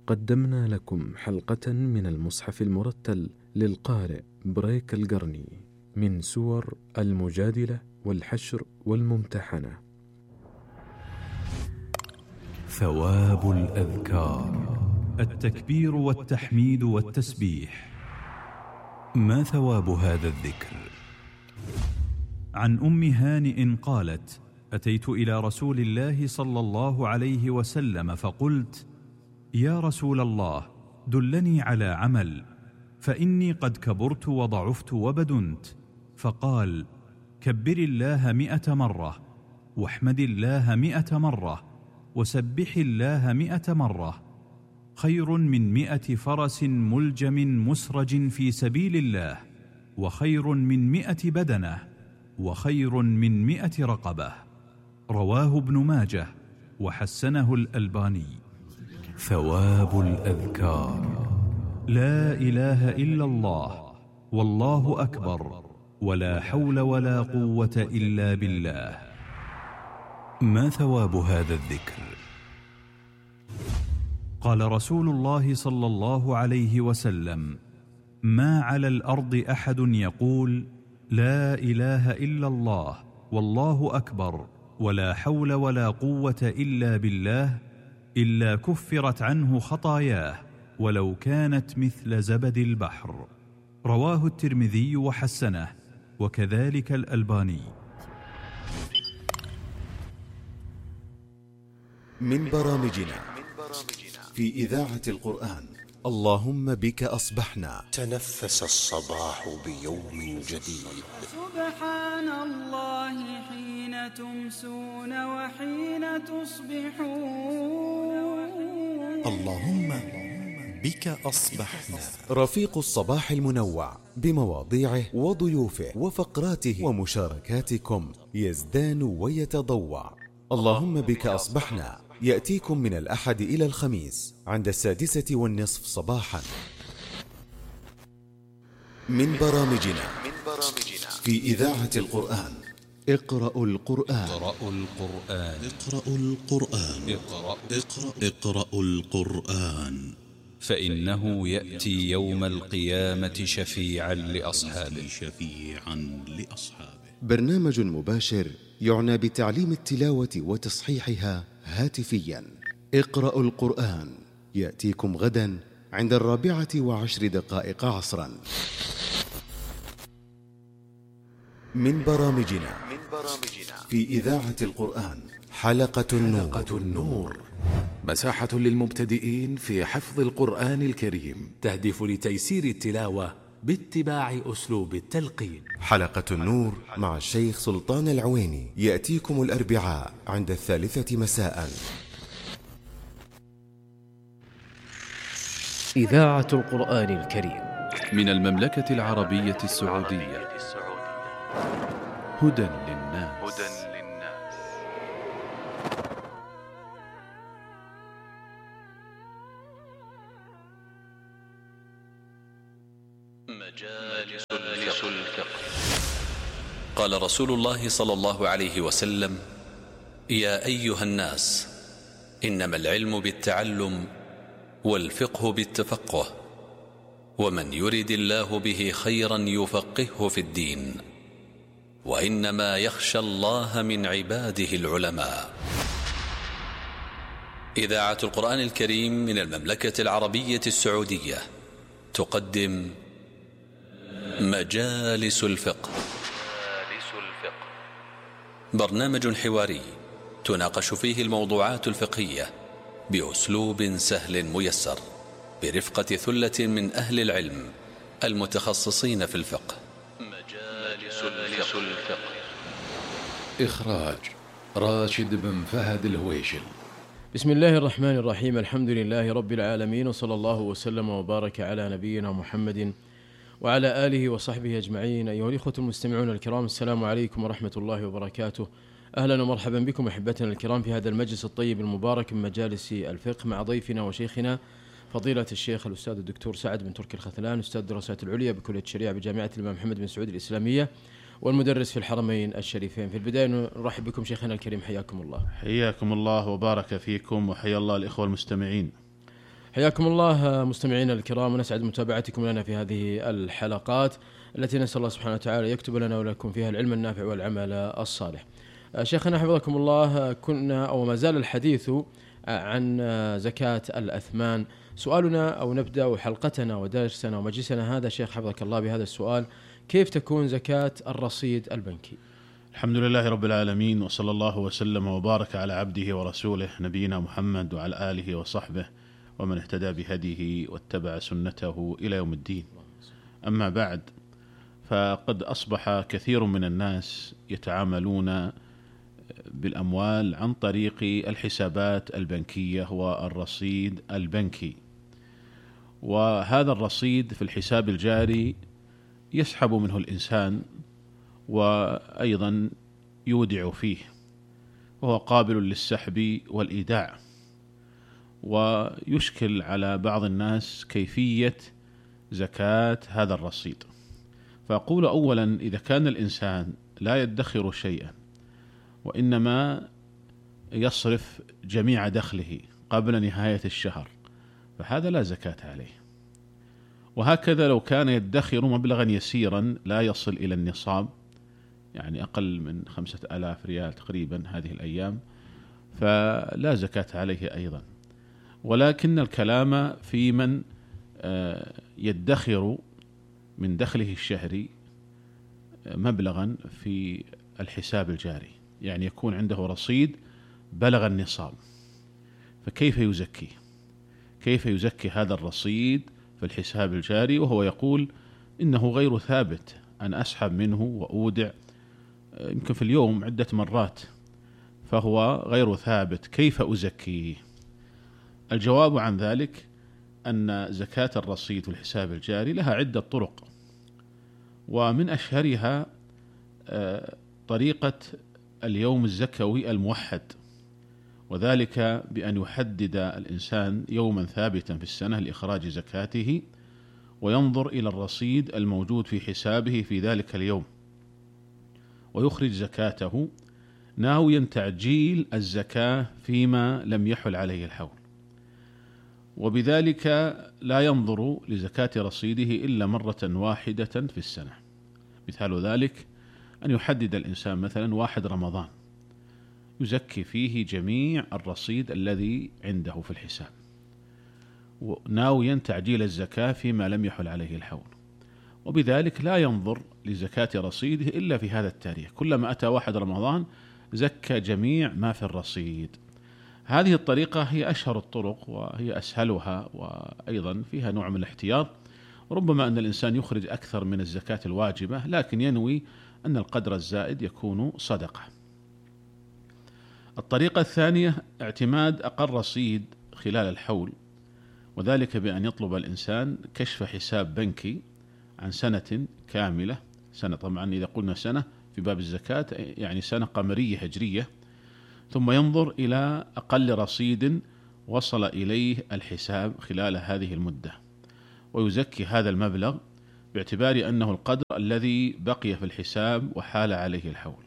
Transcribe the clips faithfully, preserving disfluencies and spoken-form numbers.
قدمنا لكم حلقة من المصحف المرتل للقارئ بريك القرني من سور المجادلة والحشر والممتحنة. ثواب الأذكار: التكبير والتحميد والتسبيح. ما ثواب هذا الذكر؟ عن أم هانئ قالت: أتيت إلى رسول الله صلى الله عليه وسلم فقلت: يا رسول الله، دلني على عمل، فإني قد كبرت وضعفت وبدنت. فقال: كبر الله مئة مرة، واحمد الله مئة مرة، وسبح الله مئة مرة، خير من مئة فرس ملجم مسرج في سبيل الله، وخير من مئة بدنة، وخير من مئة رقبة. رواه ابن ماجه وحسنه الألباني. ثواب الأذكار: لا إله إلا الله، والله أكبر، ولا حول ولا قوة إلا بالله. ما ثواب هذا الذكر؟ قال رسول الله صلى الله عليه وسلم: ما على الأرض أحد يقول لا إله إلا الله، والله أكبر، ولا حول ولا قوة إلا بالله، إلا كفرت عنه خطاياه ولو كانت مثل زبد البحر. رواه الترمذي وحسنه، وكذلك الألباني. من برامجنا في إذاعة القرآن اللهم بك أصبحنا. تنفس الصباح بيوم جديد. سبحان الله حين تمسون وحين تصبحون. اللهم بك أصبحنا. رفيق الصباح المنوع بمواضيعه وضيوفه وفقراته ومشاركاتكم يزدان ويتضوع. اللهم بك أصبحنا يأتيكم من الأحد إلى الخميس عند السادسة والنصف صباحا. من برامجنا في إذاعة القرآن اقرأوا القرآن. اقرأوا القرآن. اقرأوا القرآن. اقرأوا اقرأ اقرأوا القرآن، فإنه يأتي يوم القيامة شفيعا لأصحابه. شفيعا لأصحابه. برنامج مباشر يعنى بتعليم التلاوة وتصحيحها هاتفيا. اقرأوا القرآن يأتيكم غدا عند الرابعة وعشر دقائق عصرا. من برامجنا في إذاعة القرآن حلقة النور. حلقة النور مساحة للمبتدئين في حفظ القرآن الكريم، تهدف لتيسير التلاوة باتباع أسلوب التلقين. حلقة النور مع الشيخ سلطان العويني يأتيكم الأربعاء عند الثالثة مساء. إذاعة القرآن الكريم من المملكة العربية السعودية. هدى للناس. مجالس الفقه. قال رسول الله صلى الله عليه وسلم: يا أيها الناس، إنما العلم بالتعلم، والفقه بالتفقه، ومن يرد الله به خيرا يفقهه في الدين، وإنما يخشى الله من عباده العلماء. إذاعة القرآن الكريم من المملكة العربية السعودية تقدم مجالس الفقه. برنامج حواري تناقش فيه الموضوعات الفقهية بأسلوب سهل ميسر، برفقة ثلة من أهل العلم المتخصصين في الفقه. مجالس الفقه. إخراج راشد بن فهد الهويشل. بسم الله الرحمن الرحيم. الحمد لله رب العالمين، وصلى الله وسلم وبارك على نبينا محمد وعلى آله وصحبه أجمعين. أيها الإخوة المستمعون الكرام، السلام عليكم ورحمة الله وبركاته. أهلا ومرحبا بكم أحبتنا الكرام في هذا المجلس الطيب المبارك من مجالس الفقه، مع ضيفنا وشيخنا فضيلة الشيخ الأستاذ الدكتور سعد بن تركي الختلان، أستاذ الدراسات العليا بكلية الشريعة بجامعة الإمام محمد بن سعود الإسلامية، والمدرس في الحرمين الشريفين. في البداية نرحب بكم شيخنا الكريم، حياكم الله. حياكم الله وبارك فيكم، وحيا الله الإخوة المستمعين. حياكم الله مستمعينا الكرام، ونسعد متابعتكم لنا في هذه الحلقات التي نسأل الله سبحانه وتعالى يكتب لنا ولكم فيها العلم النافع والعمل الصالح. شيخنا حفظكم الله، كنا أو ما زال الحديث عن زكاة الأثمان. سؤالنا أو نبدأ حلقتنا ودرسنا ومجلسنا هذا شيخ حفظك الله بهذا السؤال: كيف تكون زكاة الرصيد البنكي؟ الحمد لله رب العالمين، وصلى الله وسلم وبارك على عبده ورسوله نبينا محمد وعلى آله وصحبه ومن اهتدى بهديه واتبع سنته إلى يوم الدين. أما بعد، فقد أصبح كثير من الناس يتعاملون بالأموال عن طريق الحسابات البنكية والرصيد البنكي، وهذا الرصيد في الحساب الجاري يسحب منه الإنسان وأيضا يودع فيه، وهو قابل للسحب والإيداع. ويشكل على بعض الناس كيفية زكاة هذا الرصيد. فأقول أولا: إذا كان الإنسان لا يدخر شيئا وإنما يصرف جميع دخله قبل نهاية الشهر، فهذا لا زكاة عليه. وهكذا لو كان يدخر مبلغا يسيرا لا يصل إلى النصاب، يعني أقل من خمسة آلاف ريال تقريبا هذه الأيام، فلا زكاة عليه أيضا. ولكن الكلام في من يدخر من دخله الشهري مبلغا في الحساب الجاري، يعني يكون عنده رصيد بلغ النصاب، فكيف يزكي؟ كيف يزكي هذا الرصيد في الحساب الجاري وهو يقول إنه غير ثابت، أن أسحب منه وأودع يمكن في اليوم عدة مرات، فهو غير ثابت، كيف أزكيه؟ الجواب عن ذلك أن زكاة الرصيد في الحساب الجاري لها عدة طرق، ومن أشهرها طريقة اليوم الزكوي الموحد، وذلك بأن يحدد الإنسان يوما ثابتا في السنة لإخراج زكاته، وينظر إلى الرصيد الموجود في حسابه في ذلك اليوم ويخرج زكاته ناويا تعجيل الزكاة فيما لم يحل عليه الحول، وبذلك لا ينظر لزكاة رصيده إلا مرة واحدة في السنة. مثال ذلك أن يحدد الإنسان مثلا واحد رمضان يزكي فيه جميع الرصيد الذي عنده في الحساب، ناويا تعجيل الزكاة فيما لم يحل عليه الحول، وبذلك لا ينظر لزكاة رصيده إلا في هذا التاريخ، كلما أتى واحد رمضان زكى جميع ما في الرصيد. هذه الطريقة هي أشهر الطرق وهي أسهلها، وأيضا فيها نوع من الاحتياط. ربما أن الإنسان يخرج أكثر من الزكاة الواجبة، لكن ينوي أن القدر الزائد يكون صدقة. الطريقة الثانية اعتماد أقل رصيد خلال الحول، وذلك بأن يطلب الإنسان كشف حساب بنكي عن سنة كاملة. سنة طبعا إذا قلنا سنة في باب الزكاة يعني سنة قمرية هجرية، ثم ينظر إلى أقل رصيد وصل إليه الحساب خلال هذه المدة، ويزكي هذا المبلغ باعتبار أنه القدر الذي بقي في الحساب وحال عليه الحول.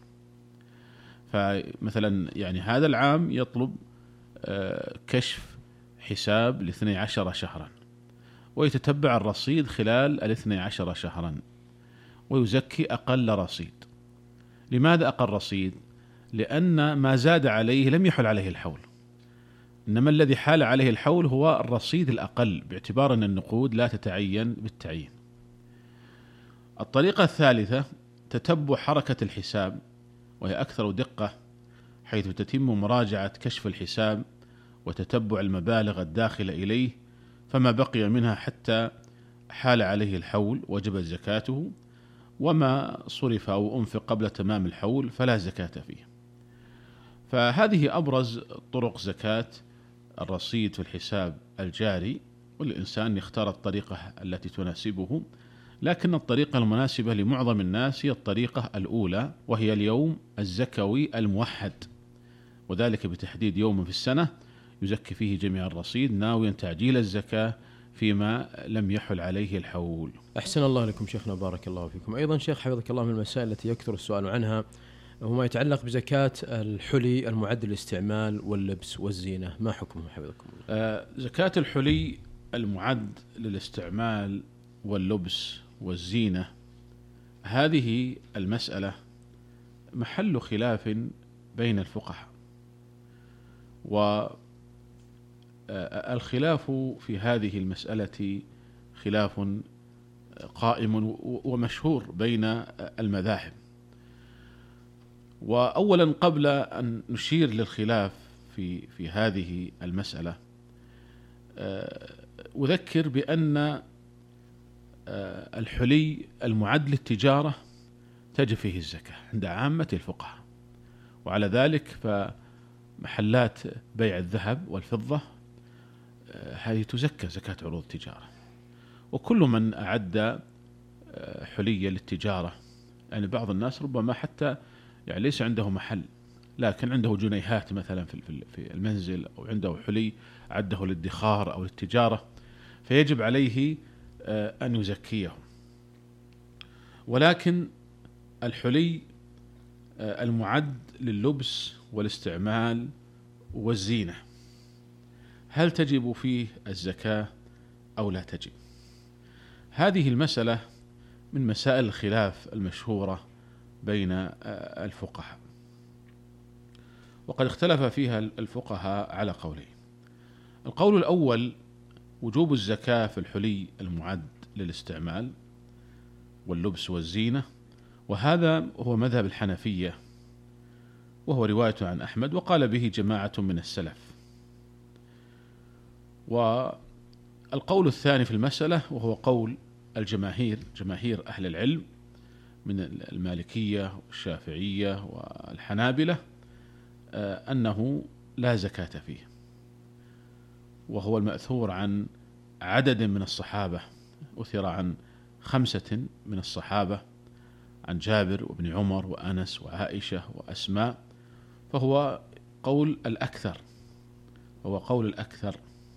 فمثلا يعني هذا العام يطلب كشف حساب لاثني عشر شهرا، ويتتبع الرصيد خلال الاثني عشر شهرا ويزكي أقل رصيد. لماذا أقل رصيد؟ لأن ما زاد عليه لم يحل عليه الحول، إنما الذي حال عليه الحول هو الرصيد الأقل، باعتبار أن النقود لا تتعين بالتعيين. الطريقة الثالثة تتبع حركة الحساب، وهي أكثر دقة، حيث تتم مراجعة كشف الحساب وتتبع المبالغ الداخلة إليه، فما بقي منها حتى حال عليه الحول وجبت زكاته، وما صرف أو أنفق قبل تمام الحول فلا زكاة فيه. فهذه أبرز طرق زكاة الرصيد في الحساب الجاري، والإنسان يختار الطريقة التي تناسبه، لكن الطريقة المناسبة لمعظم الناس هي الطريقة الأولى، وهي اليوم الزكوي الموحد، وذلك بتحديد يوم في السنة يزكي فيه جميع الرصيد ناويا تعجيل الزكاة فيما لم يحل عليه الحول. أحسن الله لكم شيخنا، بارك الله فيكم. أيضا شيخ حفظك الله، من المسائل التي يكثر السؤال عنها وما يتعلق بزكاة الحلي المعد للاستعمال واللبس والزينة، ما حكمه حفظكم الله؟ آه زكاة الحلي المعد للاستعمال واللبس والزينة، هذه المسألة محل خلاف بين الفقهاء، والخلاف في هذه المسألة خلاف قائم ومشهور بين المذاهب. وأولا قبل أن نشير للخلاف في في هذه المسألة أذكر بأن الحلي المعد للتجارة تجب فيه الزكاة عند عامة الفقهاء، وعلى ذلك فمحلات بيع الذهب والفضة هذه تزكى زكاة عروض التجارة. وكل من أعد حلية للتجارة، يعني بعض الناس ربما حتى يعني ليس عنده محل لكن عنده جنيهات مثلا في المنزل، أو عنده حلي عده للادخار أو للتجارة، فيجب عليه أن يزكيه. ولكن الحلي المعد لللبس والاستعمال والزينة هل تجب فيه الزكاة أو لا تجب؟ هذه المسألة من مسائل الخلاف المشهورة بين الفقهاء، وقد اختلف فيها الفقهاء على قولين. القول الأول وجوب الزكاة في الحلي المعد للاستعمال واللبس والزينة، وهذا هو مذهب الحنفية، وهو رواية عن أحمد وقال به جماعة من السلف. والقول الثاني في المسألة وهو قول الجماهير، جماهير أهل العلم من المالكية والشافعية والحنابلة، أنه لا زكاة فيه، وهو المأثور عن عدد من الصحابة، أثر عن خمسة من الصحابة، عن جابر وابن عمر وأنس وعائشة وأسماء، فهو قول الأكثر، هو قول الأكثر.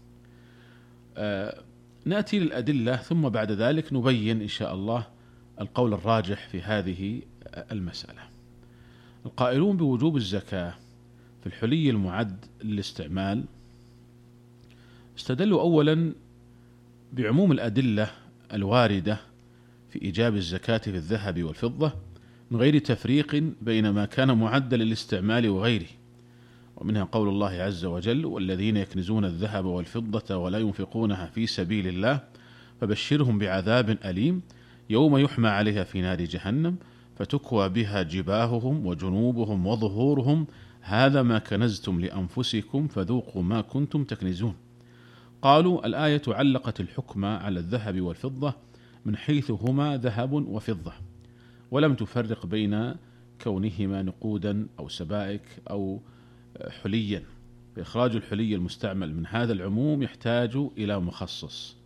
آه نأتي للأدلة ثم بعد ذلك نبين إن شاء الله القول الراجح في هذه المسألة. القائلون بوجوب الزكاة في الحلي المعد للاستعمال استدلوا أولا بعموم الأدلة الواردة في إيجاب الزكاة في الذهب والفضة من غير تفريق بين ما كان معدا للاستعمال وغيره، ومنها قول الله عز وجل: والذين يكنزون الذهب والفضة ولا ينفقونها في سبيل الله فبشرهم بعذاب أليم يوم يحمى عليها في نار جهنم فتكوى بها جباههم وجنوبهم وظهورهم هذا ما كنزتم لأنفسكم فذوقوا ما كنتم تكنزون. قالوا الآية علقت الحكم على الذهب والفضة من حيث هما ذهب وفضة، ولم تفرق بين كونهما نقودا أو سبائك أو حليا، فإخراج الحلي المستعمل من هذا العموم يحتاج إلى مخصص.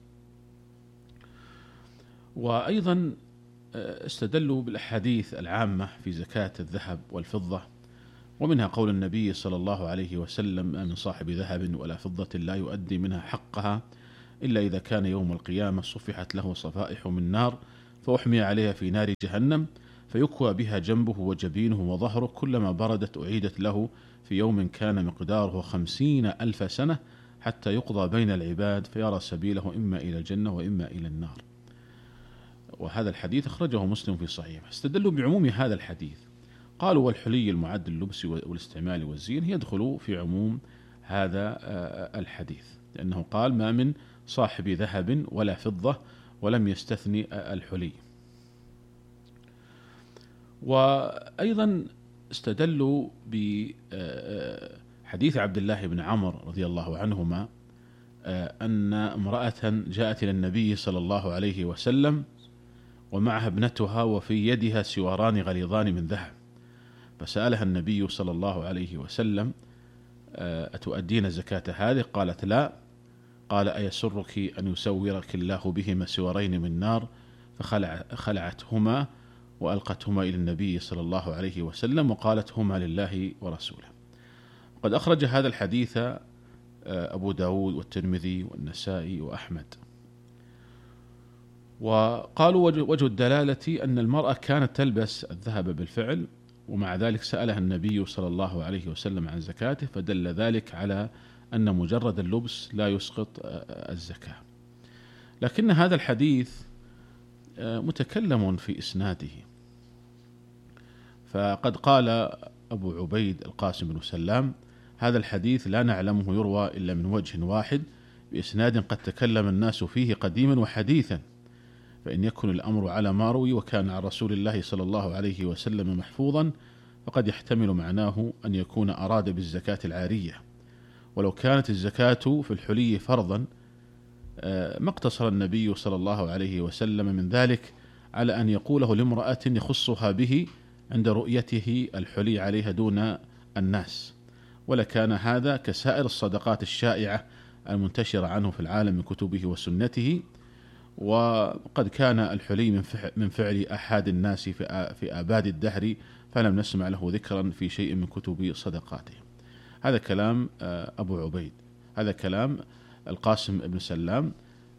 وأيضا استدلوا بالأحاديث العامة في زكاة الذهب والفضة، ومنها قول النبي صلى الله عليه وسلم: ما من صاحب ذهب ولا فضة لا يؤدي منها حقها إلا إذا كان يوم القيامة صفحت له صفائح من نار فأحمي عليها في نار جهنم فيكوى بها جنبه وجبينه وظهره كلما بردت أعيدت له في يوم كان مقداره خمسين ألف سنة حتى يقضى بين العباد فيرى سبيله إما إلى الجنة وإما إلى النار. وهذا الحديث أخرجه مسلم في صحيحه. استدلوا بعموم هذا الحديث، قالوا والحلي المعد لللبس والاستعمال والزين يدخل في عموم هذا الحديث، لأنه قال: ما من صاحب ذهب ولا فضة، ولم يستثني الحلي. وأيضا استدلوا بحديث عبد الله بن عمرو رضي الله عنهما أن امرأة جاءت إلى النبي صلى الله عليه وسلم ومعها ابنتها وفي يدها سواران غليظان من ذهب، فسألها النبي صلى الله عليه وسلم: أتؤدين زكاة هذه؟ قالت: لا. قال: أيسرك أن يسورك الله بهما سوارين من نار؟ فخلعتهما وألقتهما إلى النبي صلى الله عليه وسلم وقالت: هما لله ورسوله. قد أخرج هذا الحديث أبو داود والترمذي والنسائي وأحمد. وقالوا وجه الدلالة أن المرأة كانت تلبس الذهب بالفعل ومع ذلك سألها النبي صلى الله عليه وسلم عن زكاته، فدل ذلك على أن مجرد اللبس لا يسقط الزكاة. لكن هذا الحديث متكلم في إسناده، فقد قال أبو عبيد القاسم بن سلام: هذا الحديث لا نعلمه يروى إلا من وجه واحد بإسناد قد تكلم الناس فيه قديما وحديثا، فإن يكن الأمر على ما روي وكان عن رسول الله صلى الله عليه وسلم محفوظا فقد يحتمل معناه أن يكون أراد بالزكاة العارية. ولو كانت الزكاة في الحلي فرضا ما اقتصر النبي صلى الله عليه وسلم من ذلك على أن يقوله لامرأة يخصها به عند رؤيته الحلي عليها دون الناس، ولكان هذا كسائر الصدقات الشائعة المنتشرة عنه في العالم من كتبه وسنته. وقد كان الحلي من فعل أحد الناس في آباد الدهر، فلم نسمع له ذكرا في شيء من كتب صدقاته. هذا كلام أبو عبيد، هذا كلام القاسم بن سلام.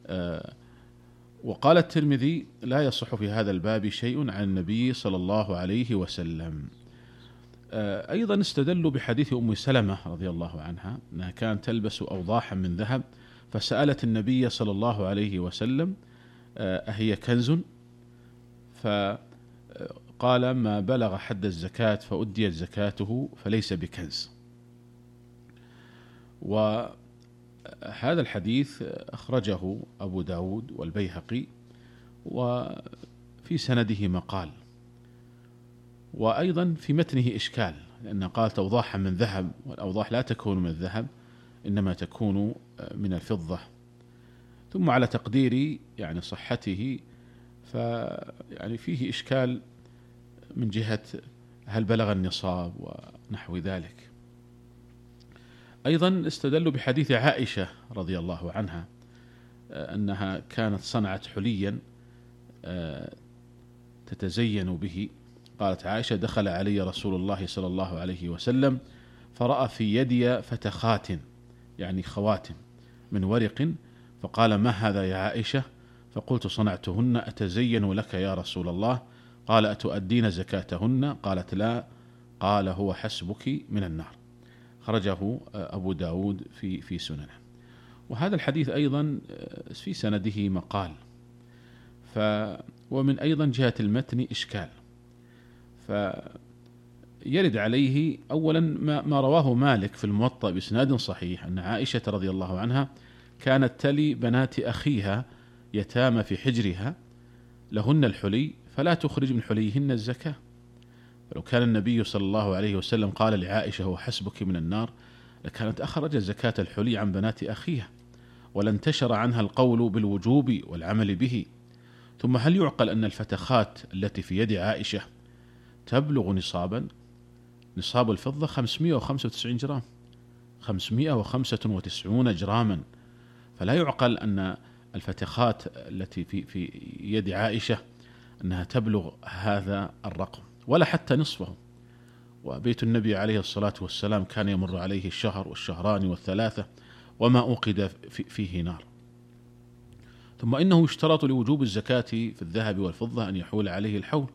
وقال الترمذي: لا يصح في هذا الباب شيء عن النبي صلى الله عليه وسلم. أيضا استدلوا بحديث أم سلمة رضي الله عنها أنها كانت تلبس أوضاحا من ذهب، فسألت النبي صلى الله عليه وسلم: أهي كنز؟ فقال: ما بلغ حد الزكاة فأديت زكاته فليس بكنز. وهذا الحديث أخرجه أبو داود والبيهقي، وفي سنده مقال، وأيضا في متنه إشكال، لأنه قال أوضاحا من ذهب، والأوضاح لا تكون من الذهب إنما تكون من الفضة. ثم على تقديري يعني صحته فيعني فيه إشكال من جهة هل بلغ النصاب ونحو ذلك. أيضا استدلوا بحديث عائشة رضي الله عنها أنها كانت صنعت حليا تتزين به. قالت عائشة: دخل علي رسول الله صلى الله عليه وسلم فرأى في يدي فتخات، يعني خواتم من ورق، فقال: ما هذا يا عائشة؟ فقلت: صنعتهن أتزين لك يا رسول الله. قال: أتؤدين زكاتهن؟ قالت: لا. قال: هو حسبك من النار. خرجه أبو داود في في سننه. وهذا الحديث أيضا في سنده مقال، ف ومن أيضا جهة المتن إشكال. فيرد عليه أولا ما, ما رواه مالك في الموطأ بإسناد صحيح أن عائشة رضي الله عنها كانت تلي بنات أخيها يتامى في حجرها لهن الحلي فلا تخرج من حليهن الزكاة. فلو كان النبي صلى الله عليه وسلم قال لعائشة: هو حسبك من النار، لكانت أخرجت زكاة الحلي عن بنات أخيها، ولانتشر عنها القول بالوجوب والعمل به. ثم هل يعقل أن الفتخات التي في يد عائشة تبلغ نصابا؟ نصاب الفضة خمسمائة وخمسة وتسعين جرام، خمسمائة وخمسة وتسعين جراما، فلا يعقل أن الفتخات التي في في يد عائشة أنها تبلغ هذا الرقم ولا حتى نصفه. وبيت النبي عليه الصلاة والسلام كان يمر عليه الشهر والشهران والثلاثة وما أوقد فيه نار. ثم إنه يشترط لوجوب الزكاة في الذهب والفضة أن يحول عليه الحول،